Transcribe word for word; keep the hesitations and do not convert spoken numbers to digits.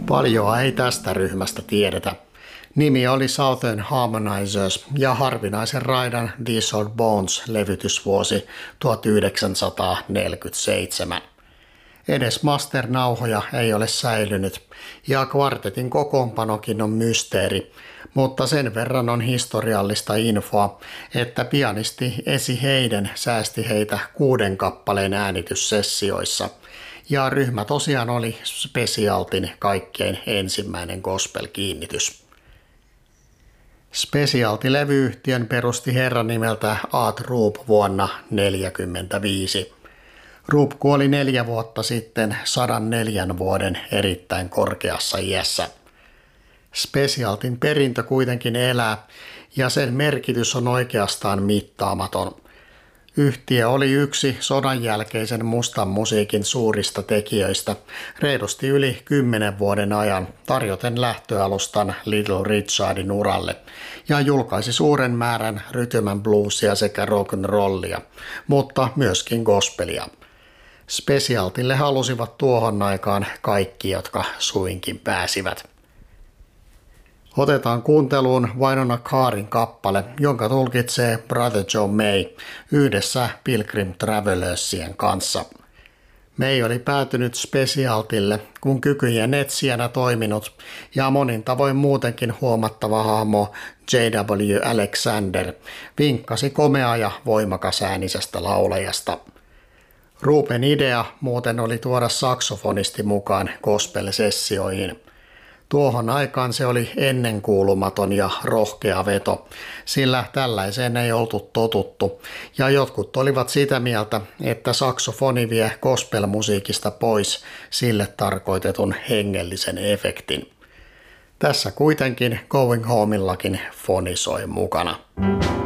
Paljoa ei tästä ryhmästä tiedetä. Nimi oli Southern Harmonizers ja harvinaisen raidan These Old Bones -levytysvuosi tuhatyhdeksänsataaneljäkymmentäseitsemän. Edes masternauhoja ei ole säilynyt ja kvartetin kokoonpanokin on mysteeri, mutta sen verran on historiallista infoa, että pianisti Esi Hayden säästi heitä kuuden kappaleen äänityssessioissa. Ja ryhmä tosiaan oli Specialtin kaikkein ensimmäinen gospel-kiinnitys. Specialty-levyyhtiön perusti herra nimeltä Art Rupe vuonna tuhatyhdeksänsataaneljäkymmentäviisi. Rupe kuoli neljä vuotta sitten sata neljä vuoden erittäin korkeassa iässä. Specialtyn perintö kuitenkin elää ja sen merkitys on oikeastaan mittaamaton. Yhtiö oli yksi sodan jälkeisen mustan musiikin suurista tekijöistä reilusti yli kymmenen vuoden ajan tarjoten lähtöalustan Little Richardin uralle ja julkaisi suuren määrän rytmän bluesia sekä rock'n'rollia, mutta myöskin gospelia. Specialtylle halusivat tuohon aikaan kaikki, jotka suinkin pääsivät. Otetaan kuunteluun Wynona Carrin kappale, jonka tulkitsee Brother Joe May yhdessä Pilgrim Travelersien kanssa. May oli päätynyt Specialtylle, kun kykyjen etsijänä toiminut ja monin tavoin muutenkin huomattava hahmo J W Alexander vinkkasi komea ja voimakas äänisestä laulajasta. Rupen idea muuten oli tuoda saksofonisti mukaan gospel-sessioihin. Tuohon aikaan se oli ennenkuulumaton ja rohkea veto, sillä tällaiseen ei oltu totuttu, ja jotkut olivat sitä mieltä, että saksofoni vie gospelmusiikista pois sille tarkoitetun hengellisen efektin. Tässä kuitenkin Going Homeillakin foni soi mukana.